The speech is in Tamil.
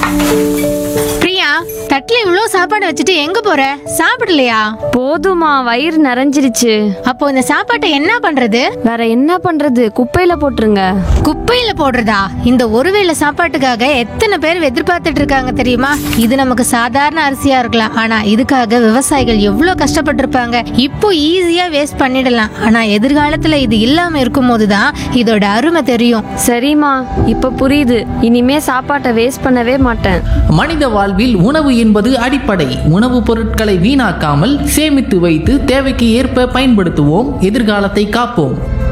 பிரியா, தட்டுல இவ்ளோ சாப்பாடு வச்சுட்டு எங்க போற? சாப்பிடலையா? போதுமா, வயிறு நிறைஞ்சிருச்சு. அப்போ இந்த சாப்பாட்டை என்ன பண்றது? வேற என்ன பண்றது? குப்பையில போட்டுருங்க. குப்பையில போடுறதா? இந்த ஒருவேளை சாப்பாட்டுக்காக எத்தனை பேர் எதிர்பார்த்துட்டு இருக்காங்க தெரியுமா? இது நமக்கு சாதாரண அரிசியா இருக்கலாம், ஆனா இதுக்காக விவசாயிகள் எவ்வளவு கஷ்டப்பட்டிருப்பாங்க. இப்போ ஈஸியா வேஸ்ட் பண்ணிடலாம், ஆனா எதிர்காலத்துல இது இல்லாம இருக்கும்போதுதான் இதோட அருமை தெரியும். சரிம்மா, இப்ப புரியுது. இனிமே சாப்பாட்டை வேஸ்ட் பண்ணவே மாட்டேன். மனித வாழ்வில் உணவு என்பது அடிப்படை. உணவுப் பொருட்களை வீணாக்காமல் சேமித்து வைத்து தேவைக்கு ஏற்ப பயன்படுத்துவோம். எதிர்காலத்தை காப்போம்.